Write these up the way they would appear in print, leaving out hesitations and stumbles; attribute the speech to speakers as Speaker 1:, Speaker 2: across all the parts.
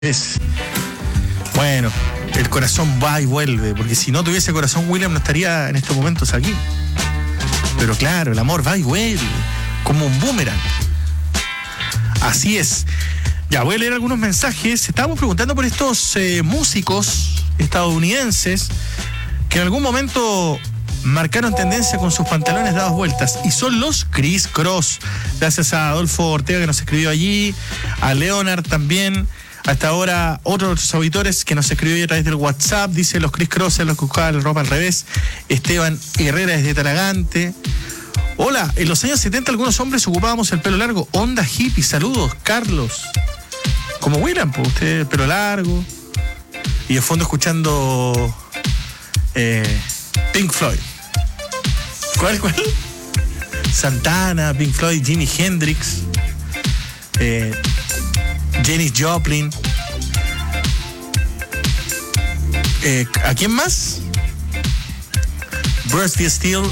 Speaker 1: Bueno, el corazón va y vuelve, porque si no tuviese corazón, William no estaría en estos momentos aquí. Pero claro, el amor va y vuelve, como un boomerang. Así es. Ya, voy a leer algunos mensajes. Estábamos preguntando por estos músicos estadounidenses que en algún momento marcaron tendencia con sus pantalones dados vueltas, y son los Criss Cross. Gracias a Adolfo Ortega que nos escribió allí, a Leonard también. Hasta ahora, otros auditores que nos escribió a través del WhatsApp, dice los Criss Cross es los que buscaban la ropa al revés. Esteban Herrera desde Talagante. Hola, en los años 70 algunos hombres ocupábamos el pelo largo, onda hippie. Saludos, Carlos. Como William, pues usted, pelo largo. Y de fondo escuchando Pink Floyd. ¿Cuál? Santana, Pink Floyd, Jimi Hendrix, Janis Joplin. ¿A quién más? Bruce Steele.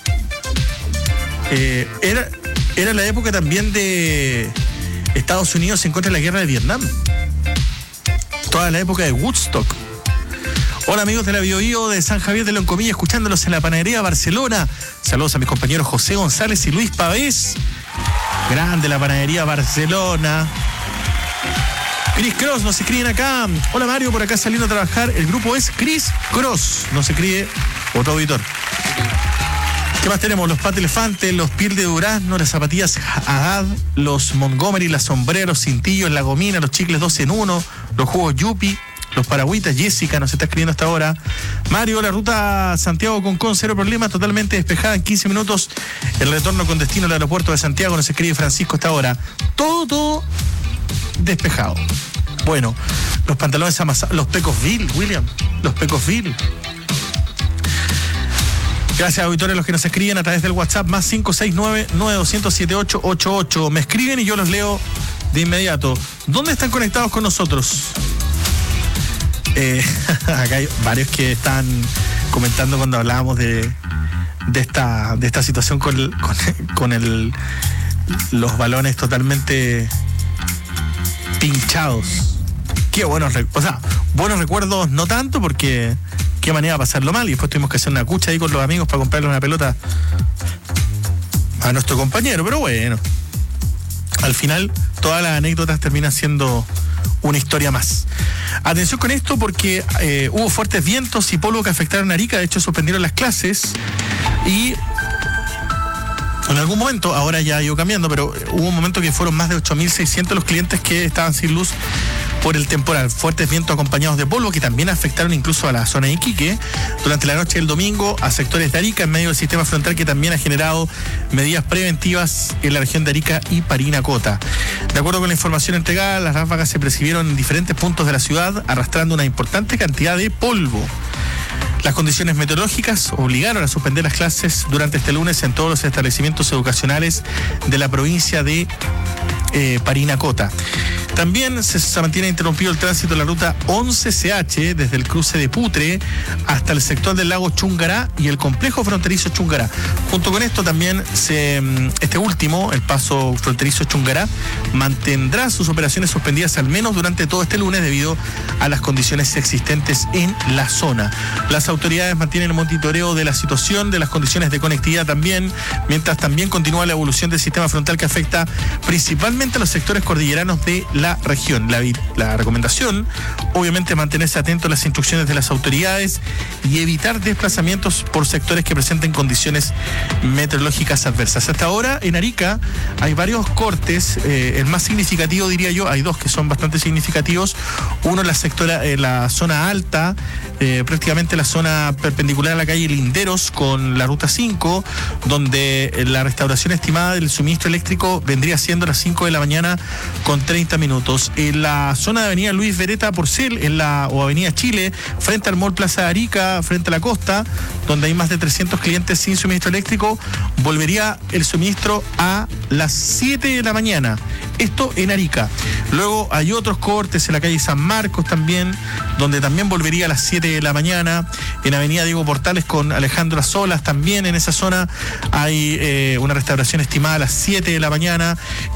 Speaker 1: Era la época también de Estados Unidos en contra de la guerra de Vietnam. Toda la época de Woodstock. Hola amigos de la Biobío de San Javier de Loncomilla, escuchándolos en la panadería Barcelona. Saludos a mis compañeros José González y Luis Pavés. Grande la panadería Barcelona. Criss Cross, nos escriben acá. Hola Mario, por acá saliendo a trabajar. El grupo es Criss Cross. Nos escribe otro auditor. ¿Qué más tenemos? Los Pat Elefante, los Piel de Durazno, las zapatillas Haddad, los Montgomery, las sombreros, cintillos, la gomina, los chicles 2 en 1, los jugos Yupi, los paragüitas. Jessica nos está escribiendo hasta ahora. Mario, la ruta Santiago-Concón, cero problema, totalmente despejada en 15 minutos. El retorno con destino al aeropuerto de Santiago, nos escribe Francisco hasta ahora. Todo despejado. Bueno, los pantalones amasados, los Pecosville, William, los Pecosville. Gracias, auditores, los que nos escriben a través del WhatsApp, más 569-9200-7888. Me escriben y yo los leo de inmediato. ¿Dónde están conectados con nosotros? Acá hay varios que están comentando cuando hablábamos de esta situación con los balones totalmente pinchados. Qué buenos recuerdos, no tanto, porque qué manera de pasarlo mal, y después tuvimos que hacer una cucha ahí con los amigos para comprarle una pelota a nuestro compañero, pero bueno, al final todas las anécdotas terminan siendo una historia más. Atención con esto, porque hubo fuertes vientos y polvo que afectaron a Arica. De hecho suspendieron las clases, y en algún momento, ahora ya ha ido cambiando, pero hubo un momento que fueron más de 8.600 los clientes que estaban sin luz por el temporal. Fuertes vientos acompañados de polvo que también afectaron incluso a la zona de Iquique durante la noche del domingo, a sectores de Arica en medio del sistema frontal, que también ha generado medidas preventivas en la región de Arica y Parinacota. De acuerdo con la información entregada, las ráfagas se percibieron en diferentes puntos de la ciudad, arrastrando una importante cantidad de polvo. Las condiciones meteorológicas obligaron a suspender las clases durante este lunes en todos los establecimientos educacionales de la provincia de Parinacota. También se mantiene interrumpido el tránsito de la ruta 11CH desde el cruce de Putre hasta el sector del lago Chungará y el complejo fronterizo Chungará. Junto con esto también este último, el paso fronterizo Chungará, mantendrá sus operaciones suspendidas al menos durante todo este lunes debido a las condiciones existentes en la zona. Las autoridades mantienen el monitoreo de la situación, de las condiciones de conectividad también, mientras también continúa la evolución del sistema frontal que afecta principalmente a los sectores cordilleranos de la región. La recomendación, obviamente, mantenerse atento a las instrucciones de las autoridades y evitar desplazamientos por sectores que presenten condiciones meteorológicas adversas. Hasta ahora en Arica hay varios cortes, el más significativo, diría yo, hay dos que son bastante significativos. Uno en la zona alta, prácticamente la zona perpendicular a la calle Linderos con la ruta 5, donde la restauración estimada del suministro eléctrico vendría siendo a las 5 de la mañana con 30 minutos. En la zona de avenida Luis Beretta Porcel, o avenida Chile, frente al Mall Plaza de Arica, frente a la costa, donde hay más de 300 clientes sin suministro eléctrico, volvería el suministro a las 7 de la mañana. Esto en Arica. Luego hay otros cortes en la calle San Marcos también, donde también volvería a las 7 de la mañana. En avenida Diego Portales con Alejandro Solas, también en esa zona hay una restauración estimada a las 7 de la mañana. En 18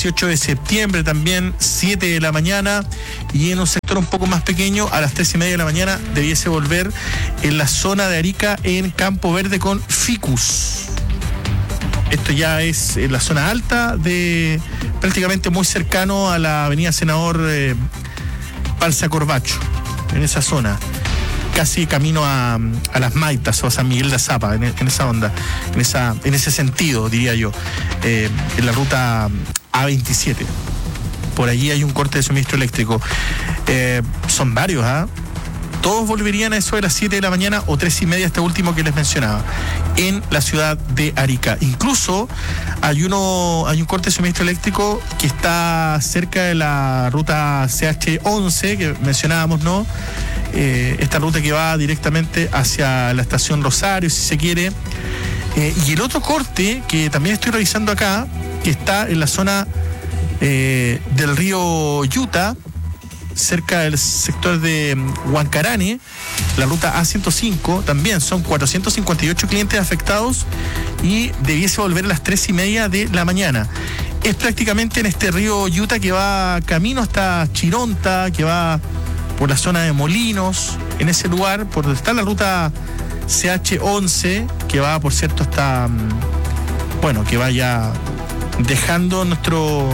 Speaker 1: 18 de septiembre también, 7 de la mañana, y en un sector un poco más pequeño, a las 3:30 de la mañana, debiese volver en la zona de Arica, en Campo Verde con Ficus. Esto ya es en la zona alta, de prácticamente muy cercano a la avenida Senador Balsa Corbacho, en esa zona. Casi camino a Las Maitas o a San Miguel de Azapa, en esa onda, en ese sentido, diría yo, en la ruta A27. Por allí hay un corte de suministro eléctrico. Son varios, Todos volverían a eso de las 7 de la mañana o 3:30, este último que les mencionaba, en la ciudad de Arica. Incluso hay un corte de suministro eléctrico que está cerca de la ruta CH11 que mencionábamos, ¿no? Esta ruta que va directamente hacia la estación Rosario, si se quiere. Y el otro corte que también estoy revisando acá, que está en la zona del río Yuta, cerca del sector de Huancarane, la ruta A105, también son 458 clientes afectados y debiese volver a las 3:30 de la mañana. Es prácticamente en este río Yuta que va camino hasta Chironta, que va por la zona de Molinos, en ese lugar, por donde está la ruta CH11, que va, por cierto, hasta, que vaya dejando nuestro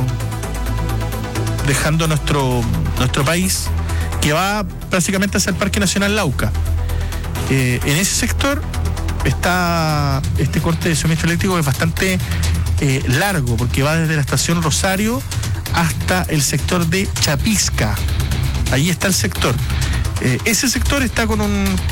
Speaker 1: país, que va prácticamente hacia el Parque Nacional Lauca. En ese sector está este corte de suministro eléctrico, que es bastante largo, porque va desde la estación Rosario hasta el sector de Chapisca. Ahí está el sector. Ese sector está con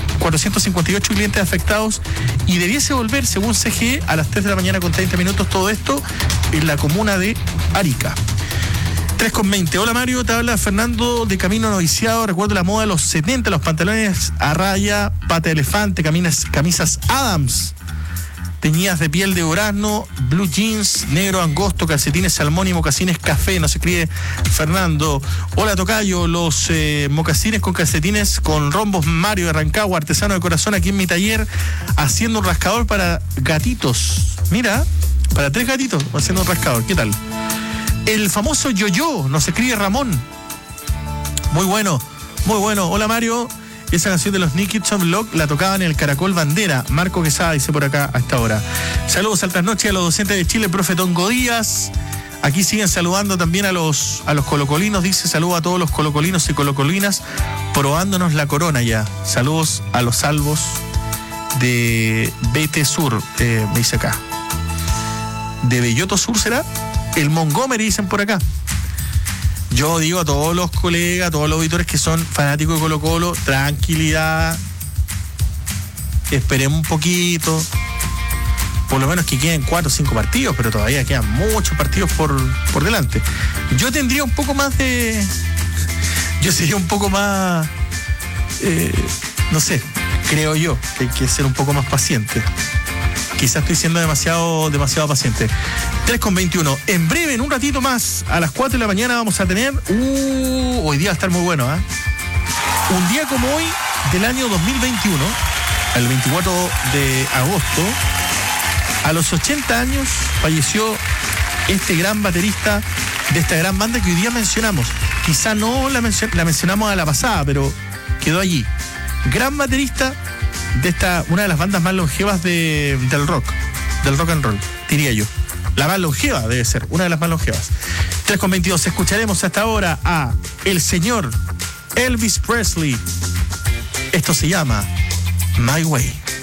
Speaker 1: 458 clientes afectados y debiese volver, según CGE, a las 3 de la mañana con 30 minutos, todo esto en la comuna de Arica. 3:20. Hola Mario, te habla Fernando de Camino Noviciado. Recuerdo la moda de los 70, los pantalones a raya, pata de elefante, camisas Adams, teñidas de piel de durazno, blue jeans, negro angosto, calcetines salmón y mocasines café. Nos escribe Fernando. Hola tocayo, los mocasines con calcetines con rombos Mario de Rancagua, artesano de corazón, aquí en mi taller, haciendo un rascador para gatitos. Mira, para 3 gatitos haciendo un rascador. ¿Qué tal? El famoso yo-yo, nos escribe Ramón. Muy bueno, muy bueno. Hola Mario, esa canción de los New Kids on the Block la tocaban en el Caracol Bandera. Marco Quesada dice por acá a esta hora. Saludos, altas noches a los docentes de Chile, profe Tongo Díaz. Aquí siguen saludando también a los colocolinos. Dice saludos a todos los colocolinos y colocolinas probándonos la corona ya. Saludos a los salvos de BT Sur, me dice acá. ¿De Belloto Sur será? El Montgomery, dicen por acá. Yo digo a todos los colegas, a todos los auditores que son fanáticos de Colo-Colo, tranquilidad, esperemos un poquito, por lo menos que queden 4 o 5 partidos, pero todavía quedan muchos partidos por delante. Yo tendría un poco más de... Yo sería un poco más... no sé, creo yo que hay que ser un poco más paciente. Quizás estoy siendo demasiado paciente. 3:21. En breve, en un ratito más, a las 4 de la mañana vamos a tener... hoy día va a estar muy bueno, Un día como hoy del año 2021, el 24 de agosto, a los 80 años falleció este gran baterista de esta gran banda que hoy día mencionamos. Quizá no la mencionamos a la pasada, pero quedó allí. Gran baterista de una de las bandas más longevas del rock and roll, diría yo. La más longeva debe ser, una de las más longevas. 3:22, escucharemos hasta ahora a el señor Elvis Presley. Esto se llama My Way.